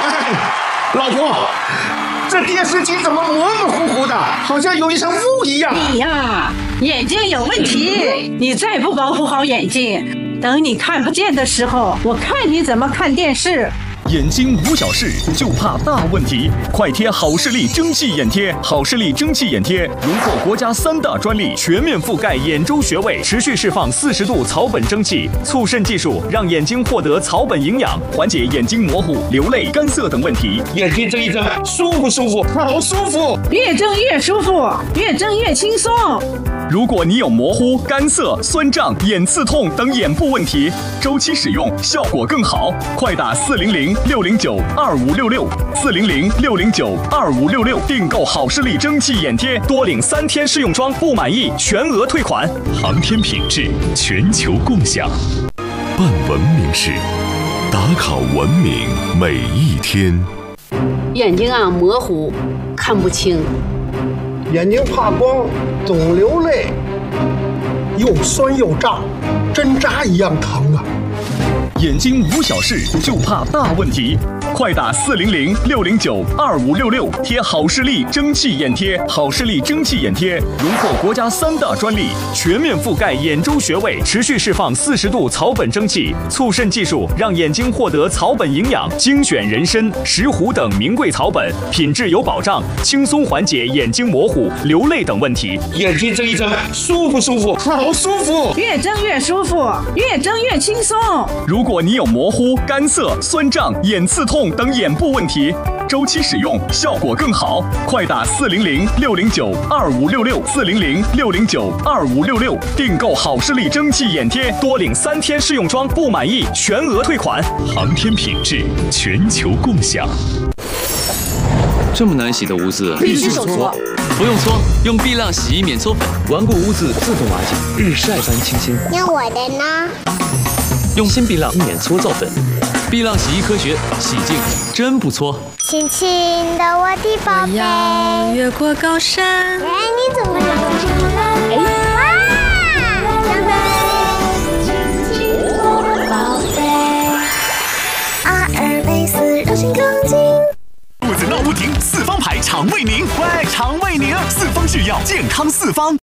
老婆，这电视机怎么模模糊糊的，好像有一层雾一样？ 你呀，眼睛有问题，你再不保护好眼睛，等你看不见的时候，我看你怎么看电视。 眼睛无小事，就怕大问题。快贴好视力蒸汽眼贴！好视力蒸汽眼贴荣获国家3大专利，全面覆盖眼周穴位，持续释放40度草本蒸汽，促渗技术让眼睛获得草本营养，缓解眼睛模糊、流泪、干涩等问题。 眼睛睁一睁，舒不舒服？好舒服！ 越睁越舒服，越睁越轻松。 如果你有模糊、干涩、酸胀、眼刺痛等眼部问题，周期使用效果更好。快打400-609-2566，400-609-2566，订购好视力蒸汽眼贴，多领3天试用装，不满意全额退款。 航天品质，全球共享。办文明事，打卡文明每一天。 眼睛啊模糊，看不清。 眼睛怕光，总流泪，又酸又胀，针扎一样疼啊！ 眼睛无小事，就怕大问题。快打400-609-2566，贴好视力蒸汽眼贴。好视力蒸汽眼贴荣获国家3大专利，全面覆盖眼周穴位，持续释放40度草本蒸汽，促渗技术让眼睛获得草本营养，精选人参、石斛等名贵草本，品质有保障，轻松缓解眼睛模糊、流泪等问题。 眼睛睁一睁，舒不舒服？好舒服！ 越睁越舒服，越睁越轻松。 如果你有模糊、干涩、酸胀、眼刺痛等眼部问题，周期使用效果更好。快打400-609-2566，400-609-2566，订购好视力蒸汽眼贴，多领3天试用装，不满意全额退款。 航天品质，全球共享。 这么难洗的污渍， 必须手搓。 不用搓，用碧浪洗衣免搓粉，顽固污渍自动瓦解，日晒般清新。 那我的呢？ 用新碧浪免搓皂粉，碧浪洗衣科学，洗净真不搓。 亲亲的我的宝贝， 越过高山。 哎，你怎么了？哎，亲亲我的宝贝。阿尔卑斯柔性钢筋。 肚子闹不停，4方牌肠胃宁，喂，肠胃宁，4方是药，健康4方。